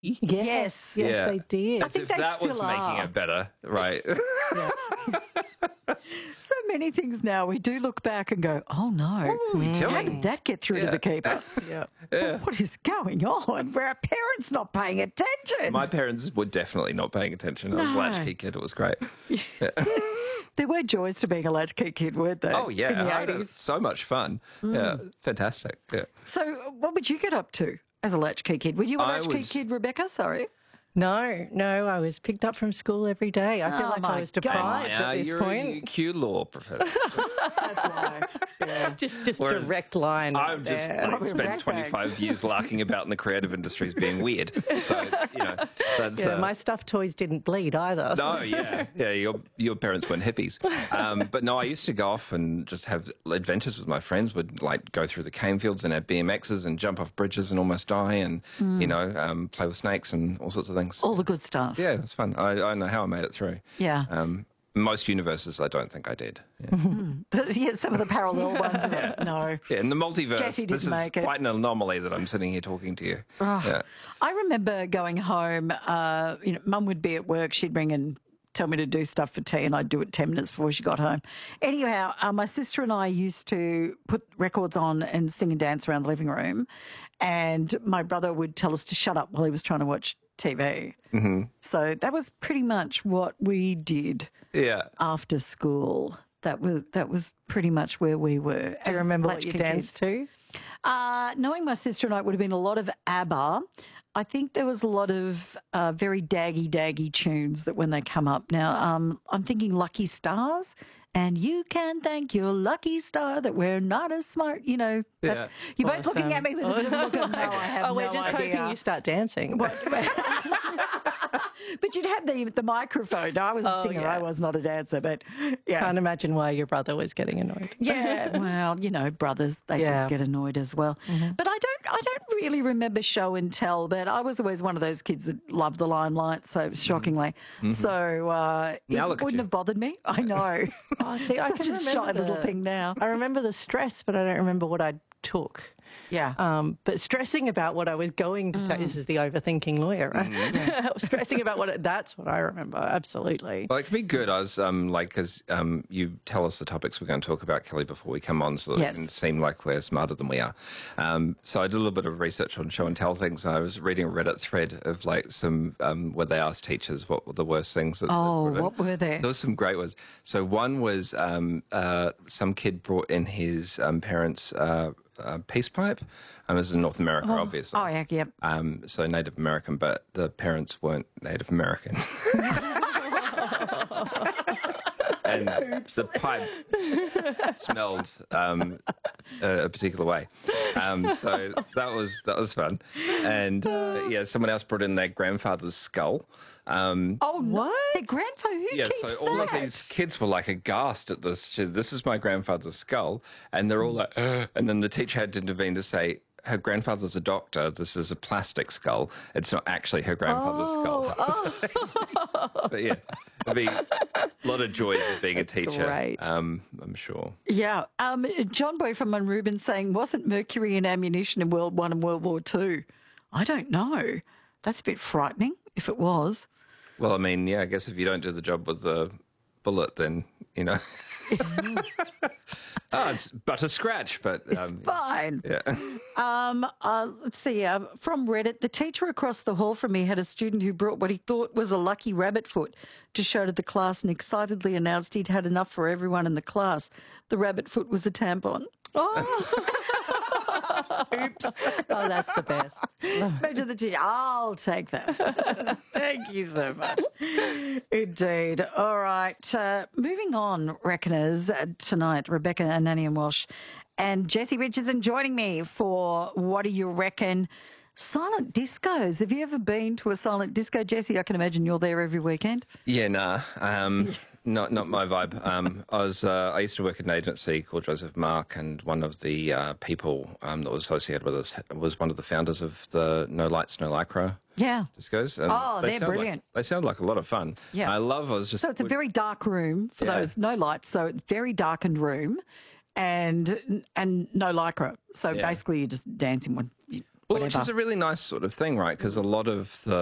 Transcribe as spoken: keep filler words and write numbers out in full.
Yes, yes, Yeah. they did. I think If they that was still making are. it better, right? So many things now we do look back and go, oh no, were you how doing? did that get through to Yeah. the keeper? Yeah. Yeah. What is going on? Were our parents not paying attention? My parents were definitely not paying attention. I was a No. latchkey kid. It was great. There were joys to being a latchkey kid, weren't there? Oh, yeah. In the I had eighties. so much fun. Yeah. Fantastic. Yeah. So what would you get up to as a latchkey kid? Were you a I latchkey was- kid, Rebecca? Sorry. No, no, I was picked up from school every day. I feel Oh, like my I was God. deprived Yeah, at this you're point. a Q law professor. That's why. Yeah. Just, just Whereas direct line. I've just there. like, With spent rat twenty-five bags. years larking about in the creative industries being weird. So, you know, that's... Yeah, uh, my stuffed toys didn't bleed either. No, yeah, yeah. Your your parents weren't hippies, um, but no. I used to go off and just have adventures with my friends. Would like go through the cane fields and have B M Xs and jump off bridges and almost die, and you know, um, play with snakes and all sorts of things. All the good stuff. Yeah, it's fun. I, I know how I made it through. Yeah. Um, most universes, I don't think I did. Yeah, Yeah, some of the parallel ones. No. yeah in the multiverse, Jesse this didn't is make it. quite an anomaly that I'm sitting here talking to you. Oh, Yeah. I remember going home, uh, you know, Mum would be at work, she'd ring and tell me to do stuff for tea and I'd do it ten minutes before she got home. Anyhow, uh, my sister and I used to put records on and sing and dance around the living room, and my brother would tell us to shut up while he was trying to watch T V. Mm-hmm. So that was pretty much what we did Yeah. after school. That was that was pretty much where we were. Do you remember what you danced to? Uh, knowing my sister and I, it would have been a lot of ABBA. I think there was a lot of uh, very daggy, daggy tunes that when they come up. Now, um, I'm thinking Lucky Stars, and you can thank your lucky star that we're not as smart, you know. that- Yeah. You're both looking Awesome. at me with a bit of a look of, no, I have Oh, no we're just idea. hoping you start dancing. But you'd have the the microphone. I was a Oh, singer. yeah. I was not a dancer, but yeah. Can't imagine why your brother was getting annoyed. Yeah, well, you know, brothers, they Yeah. just get annoyed as well. But I don't I don't really remember show and tell, but I was always one of those kids that loved the limelight, so shockingly. So uh, it Now look at wouldn't you. have bothered me. I know. Oh, see, I Such can a remember shy little the- thing now. I remember the stress, but I don't remember what I took. Yeah. Um, but stressing about what I was going to take, this is the overthinking lawyer, right? stressing about what, it, that's what I remember, absolutely. Well, it can be good. I was um, like, because um, you tell us the topics we're going to talk about, Kelly, before we come on, so that Yes. it can seem like we're smarter than we are. Um, so I did a little bit of research on show and tell things. I was reading a Reddit thread of like some um, where they asked teachers what were the worst things. That, Oh, that what were they? There was some great ones. So one was um, uh, some kid brought in his um, parents' uh, uh, peace pipe. Um, this is in North America, obviously. Oh, yeah, yep. Um, so Native American, but the parents weren't Native American. And the pipe smelled um, a, a particular way. Um, so that was that was fun. And uh, yeah, someone else brought in their grandfather's skull. Um, Oh, no. What? Their grandfather, who yeah, keeps so all that? of these kids were like aghast at this. She- This is my grandfather's skull, and they're all like, "Ugh." And then the teacher had to intervene to say, her grandfather's a doctor. This is a plastic skull. It's not actually her grandfather's skull. But yeah, it'd be a lot of joys of being a teacher. Great. Um, I'm sure. Yeah. Um, John Boy from Munrubin saying, wasn't mercury in ammunition in World One and World War Two? I don't know. That's a bit frightening, if it was. Well, I mean, yeah, I guess if you don't do the job with the bullet, then, you know. oh, it's but a scratch, but... It's Um, fine. yeah. Um, uh, let's see. Uh, from Reddit, the teacher across the hall from me had a student who brought what he thought was a lucky rabbit foot to show to the class and excitedly announced he'd had enough for everyone in the class. The rabbit foot was a tampon. Oops. Oh, that's the best. Imagine the teacher. I'll take that. Thank you so much. Indeed. All right. Uh, moving on, reckoners, uh, tonight, Rebecca Ananian Walsh and Jesse Richardson joining me for What Do You Reckon? Silent discos. Have you ever been to a silent disco, Jesse? I can imagine you're there every weekend. Yeah, nah. Um, not not my vibe. Um, I was uh, I used to work at an agency called Joseph Mark, and one of the uh, people um, that was associated with us was one of the founders of the No Lights, No Lycra Yeah. discos. And Oh, they they're sound like- brilliant. they sound like a lot of fun. Yeah. I love. I was just So it's a very dark room for Yeah. those, no lights, so very darkened room and and no lycra. So Yeah. basically you're just dancing when you Well, which whatever. is a really nice sort of thing, right? Because a lot of the